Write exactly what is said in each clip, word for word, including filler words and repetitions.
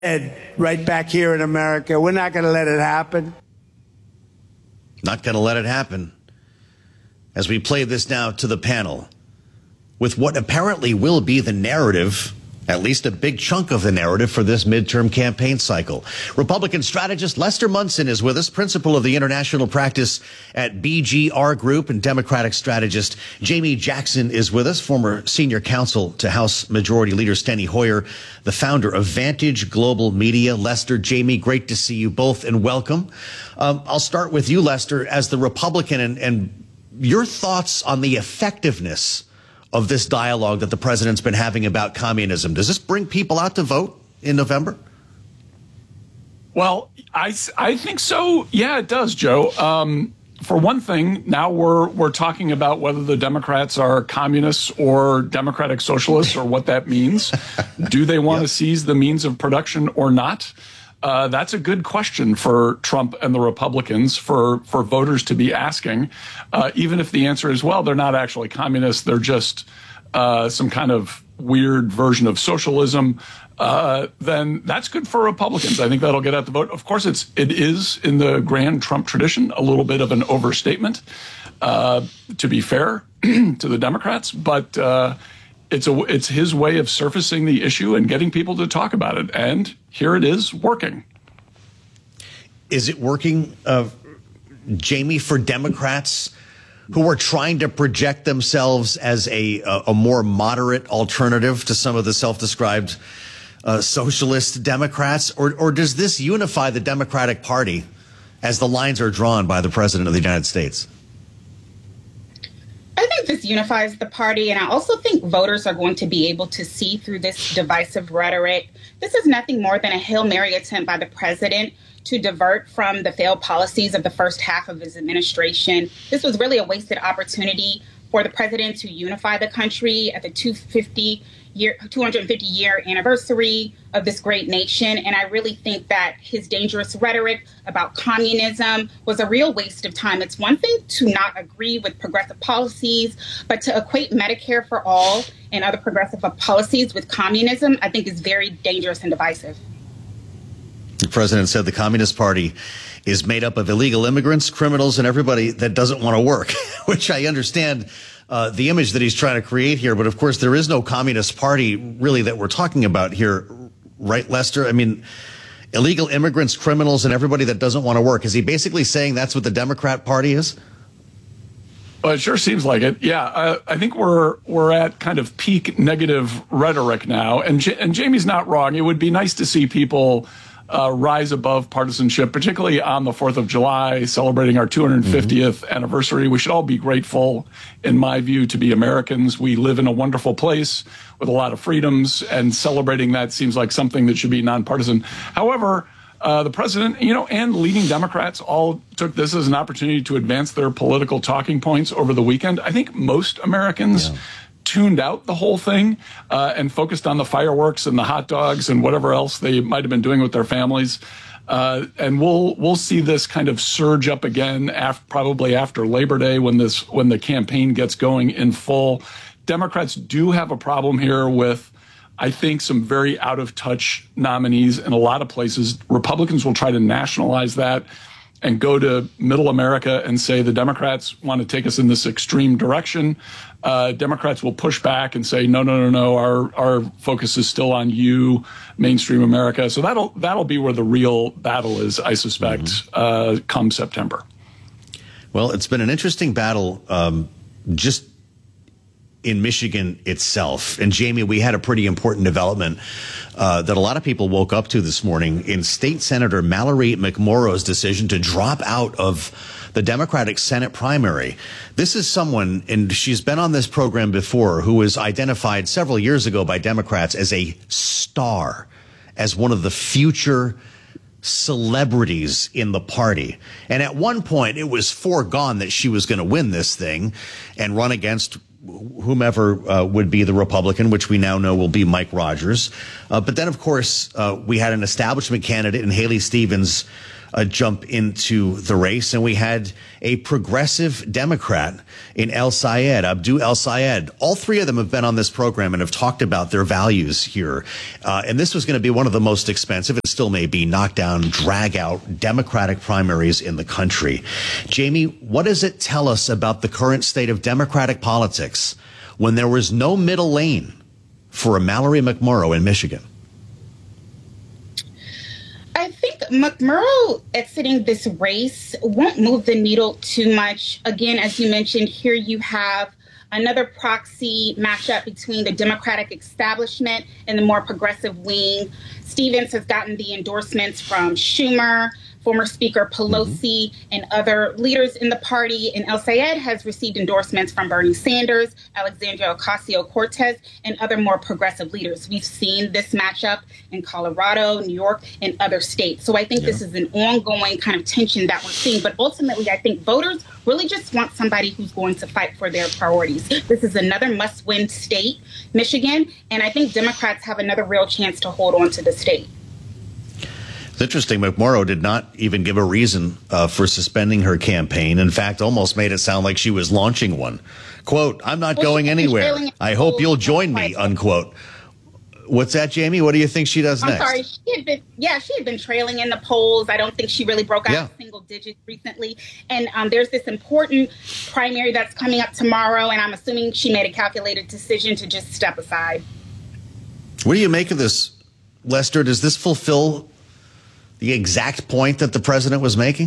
And right back here in America, we're not going to let it happen. Not going to let it happen. As we play this now to the panel, with what apparently will be the narrative, at least a big chunk of the narrative for this midterm campaign cycle. Republican strategist Lester Munson is with us, principal of the international practice at B G R Group, and Democratic strategist Jamie Jackson is with us, former senior counsel to House Majority Leader Steny Hoyer, the founder of Vantage Global Media. Lester, Jamie, great to see you both, and welcome. Um, I'll start with you, Lester, as the Republican, and, and your thoughts on the effectiveness of this dialogue that the president's been having about communism. Does this bring people out to vote in November? Well, I, I think so. Yeah, it does, Joe. Um, for one thing, now we're we're talking about whether the Democrats are communists or democratic socialists, or what that means. Do they want to yep. seize the means of production or not? Uh, that's a good question for Trump and the Republicans, for, for voters to be asking, uh, even if the answer is, well, they're not actually communists. They're just uh, some kind of weird version of socialism. Uh, then that's good for Republicans. I think that'll get out the vote. Of course, it's, it is, in the grand Trump tradition, a little bit of an overstatement, uh, to be fair to the Democrats. But uh, It's a it's his way of surfacing the issue and getting people to talk about it. And here it is, working. Is it working, uh, Jamie, for Democrats who are trying to project themselves as a, a, a more moderate alternative to some of the self-described uh, socialist Democrats? Or, or does this unify the Democratic Party as the lines are drawn by the President of the United States? I think this unifies the party, and I also think voters are going to be able to see through this divisive rhetoric. This is nothing more than a Hail Mary attempt by the president to divert from the failed policies of the first half of his administration. This was really a wasted opportunity for the president to unify the country at the two hundred fifty year, two hundred fifty year anniversary of this great nation. And I really think that his dangerous rhetoric about communism was a real waste of time. It's one thing to not agree with progressive policies, but to equate Medicare for all and other progressive policies with communism, I think is very dangerous and divisive. The president said the Communist Party is made up of illegal immigrants, criminals, and everybody that doesn't want to work, which I understand uh, the image that he's trying to create here. But of course, there is no Communist Party really that we're talking about here, right, Lester? I mean, illegal immigrants, criminals, and everybody that doesn't want to work. Is he basically saying that's what the Democrat Party is? Well, it sure seems like it. Yeah, uh, I think we're we're at kind of peak negative rhetoric now. And, J- and Jamie's not wrong. It would be nice to see people Uh, rise above partisanship, particularly on the fourth of July, celebrating our two hundred fiftieth mm-hmm. anniversary. We should all be grateful, in my view, to be Americans. We live in a wonderful place with a lot of freedoms, and celebrating that seems like something that should be nonpartisan. However, uh, the president, you know, and leading Democrats all took this as an opportunity to advance their political talking points over the weekend. I think most Americans yeah. tuned out the whole thing uh, and focused on the fireworks and the hot dogs and whatever else they might have been doing with their families. Uh, and we'll we'll see this kind of surge up again, after, probably after Labor Day, when this when the campaign gets going in full. Democrats do have a problem here with, I think, some very out of touch nominees in a lot of places. Republicans will try to nationalize that and go to middle America and say the Democrats want to take us in this extreme direction. Uh, Democrats will push back and say, no, no, no, no, our our focus is still on you, mainstream America. So that'll that'll be where the real battle is, I suspect, mm-hmm. uh, come September. Well, it's been an interesting battle um, just in Michigan itself. And Jamie, we had a pretty important development uh, that a lot of people woke up to this morning in State Senator Mallory McMorrow's decision to drop out of the Democratic Senate primary. This is someone, and she's been on this program before, who was identified several years ago by Democrats as a star, as one of the future celebrities in the party. And at one point, it was foregone that she was going to win this thing and run against whomever uh, would be the Republican, which we now know will be Mike Rogers. Uh, but then, of course, uh, we had an establishment candidate in Haley Stevens uh, jump into the race. And we had a progressive Democrat in El Sayed, Abdu El Sayed. All three of them have been on this program and have talked about their values here. Uh, and this was going to be one of the most expensive, and still may be, knockdown, drag out Democratic primaries in the country. Jamie, what does it tell us about the current state of Democratic politics when there was no middle lane for a Mallory McMorrow in Michigan? I think McMurrow exiting this race won't move the needle too much. Again, as you mentioned, here you have another proxy matchup between the Democratic establishment and the more progressive wing. Stevens has gotten the endorsements from Schumer, former Speaker Pelosi, mm-hmm. and other leaders in the party. And El Sayed has received endorsements from Bernie Sanders, Alexandria Ocasio-Cortez, and other more progressive leaders. We've seen this matchup in Colorado, New York, and other states. So I think yeah. this is an ongoing kind of tension that we're seeing. But ultimately, I think voters really just want somebody who's going to fight for their priorities. This is another must-win state, Michigan, and I think Democrats have another real chance to hold on to the state. It's interesting. McMorrow did not even give a reason uh, for suspending her campaign. In fact, almost made it sound like she was launching one. Quote, I'm not well, going anywhere. I hope you'll join me, unquote. What's that, Jamie? What do you think she does I'm next? I'm sorry. She had been, yeah, she had been trailing in the polls. I don't think she really broke out yeah. single digits recently. And um, there's this important primary that's coming up tomorrow, and I'm assuming she made a calculated decision to just step aside. What do you make of this, Lester? Does this fulfill the exact point that the president was making?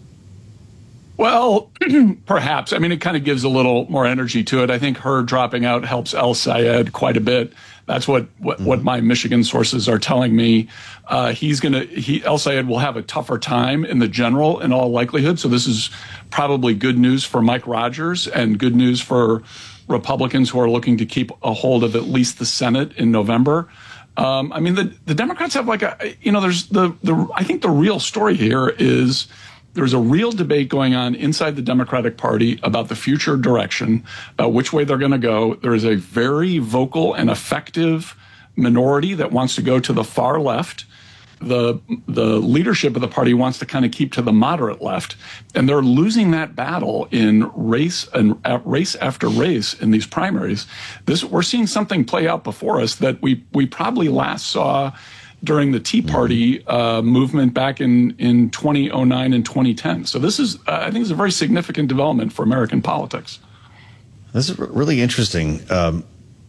Well, perhaps. I mean, it kind of gives a little more energy to it. I think her dropping out helps El Sayed quite a bit. That's what what, mm-hmm. what my Michigan sources are telling me. Uh, he's going to he El Sayed will have a tougher time in the general in all likelihood. So this is probably good news for Mike Rogers and good news for Republicans who are looking to keep a hold of at least the Senate in November. Um, I mean, the, the Democrats have like a, you know, there's the, the, I think the real story here is there's a real debate going on inside the Democratic Party about the future direction, about which way they're going to go. There is a very vocal and effective minority that wants to go to the far left. The the leadership of the party wants to kind of keep to the moderate left, and they're losing that battle in race and uh, race after race in these primaries. This we're seeing something play out before us that we we probably last saw during the Tea Party uh, movement back in in twenty oh nine and twenty ten. So this is uh, I think it's a very significant development for American politics. This is really interesting. Um,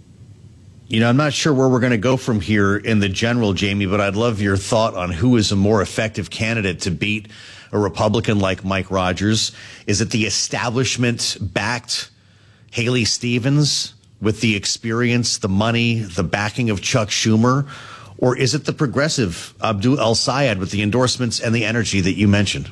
You know, I'm not sure where we're going to go from here in the general, Jamie, but I'd love your thought on who is a more effective candidate to beat a Republican like Mike Rogers. Is it the establishment-backed Haley Stevens with the experience, the money, the backing of Chuck Schumer? Or is it the progressive Abdu El Sayed with the endorsements and the energy that you mentioned?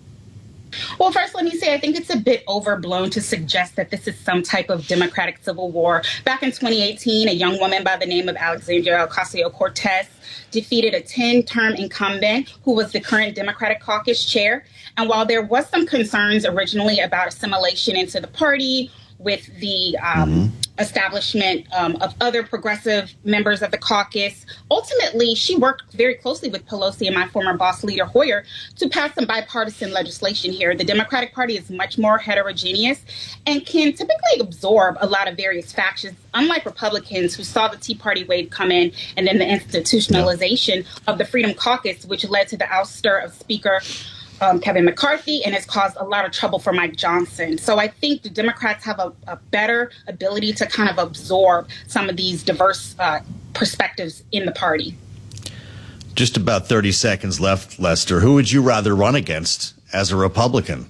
Well, first, let me say I think it's a bit overblown to suggest that this is some type of Democratic civil war. Back in twenty eighteen, a young woman by the name of Alexandria Ocasio-Cortez defeated a ten-term incumbent who was the current Democratic caucus chair. And while there was some concerns originally about assimilation into the party with the um, mm-hmm. establishment um, of other progressive members of the caucus, ultimately, she worked very closely with Pelosi and my former boss, Leader Hoyer, to pass some bipartisan legislation here. The Democratic Party is much more heterogeneous and can typically absorb a lot of various factions, unlike Republicans who saw the Tea Party wave come in and then the institutionalization yeah. of the Freedom Caucus, which led to the ouster of Speaker Um, Kevin McCarthy, and has caused a lot of trouble for Mike Johnson. So I think the Democrats have a, a better ability to kind of absorb some of these diverse uh, perspectives in the party. Just about thirty seconds left, Lester. Who would you rather run against as a Republican?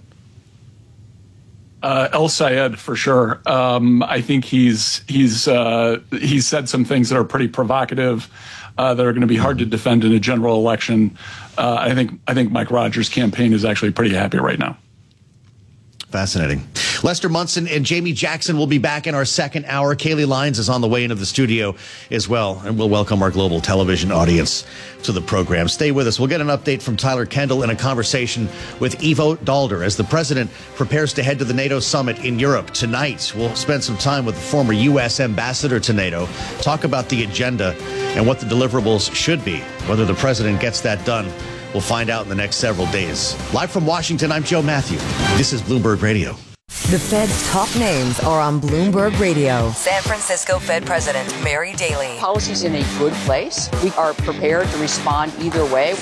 Uh, El Sayed, for sure. Um, I think he's he's uh, he's said some things that are pretty provocative, uh, that are going to be hard to defend in a general election. Uh, I think I think Mike Rogers' campaign is actually pretty happy right now. Fascinating. Lester Munson and Jamie Jackson will be back in our second hour. Kaylee Lyons is on the way into the studio as well, and we'll welcome our global television audience to the program. Stay with us. We'll get an update from Tyler Kendall and a conversation with Ivo Daalder as the president prepares to head to the NATO summit in Europe tonight. We'll spend some time with the former U S ambassador to NATO, talk about the agenda and what the deliverables should be, whether the president gets that done We'll find out in the next several days. Live from Washington, I'm Joe Matthew. This is Bloomberg Radio. The Fed's top names are on Bloomberg Radio. San Francisco Fed President Mary Daly. Policy's in a good place. We are prepared to respond either way.